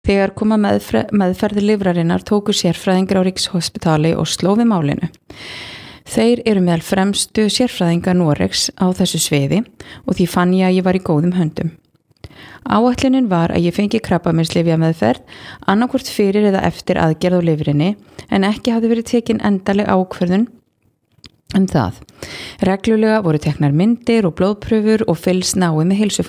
Þegar koma meðferði lifrarinnar tóku sérfræðingar á Ríkshospitali og slófi málinu. Þeir eru meðal fremstu sérfræðinga Noregs á þessu sviði og því fann ég að ég var í góðum höndum. Áætlunin var að ég fengi krabbameinslyfjameðferð annaðhvort fyrir eða eftir aðgerð á lifrinni en ekki hafði verið tekin endaleg ákvörðun það. Reglulega voru teknar myndir og blóðprufur og fylgst náið með heilsu